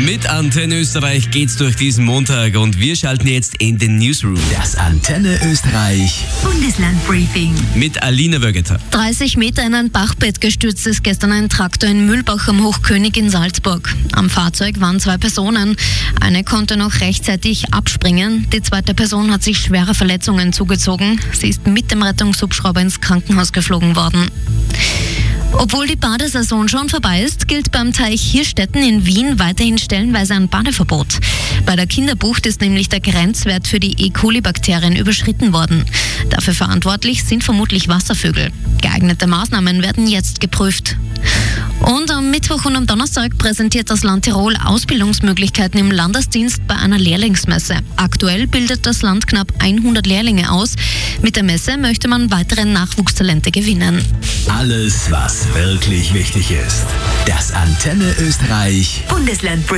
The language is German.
Mit Antenne Österreich geht's durch diesen Montag und wir schalten jetzt in den Newsroom. Das Antenne Österreich Bundeslandbriefing. Mit Alina Wögeter. 30 Meter in ein Bachbett gestürzt ist gestern ein Traktor in Mühlbach am Hochkönig in Salzburg. Am Fahrzeug waren 2 Personen. Eine konnte noch rechtzeitig abspringen. Die zweite Person hat sich schwere Verletzungen zugezogen. Sie ist mit dem Rettungshubschrauber ins Krankenhaus geflogen worden. Obwohl die Badesaison schon vorbei ist, gilt beim Teich Hirstetten in Wien weiterhin stellenweise ein Badeverbot. Bei der Kinderbucht ist nämlich der Grenzwert für die E. coli-Bakterien überschritten worden. Dafür verantwortlich sind vermutlich Wasservögel. Geeignete Maßnahmen werden jetzt geprüft. Und am Mittwoch und am Donnerstag präsentiert das Land Tirol Ausbildungsmöglichkeiten im Landesdienst bei einer Lehrlingsmesse. Aktuell bildet das Land knapp 100 Lehrlinge aus. Mit der Messe möchte man weitere Nachwuchstalente gewinnen. Alles, was wirklich wichtig ist. Das Antenne Österreich Bundeslandbriefing.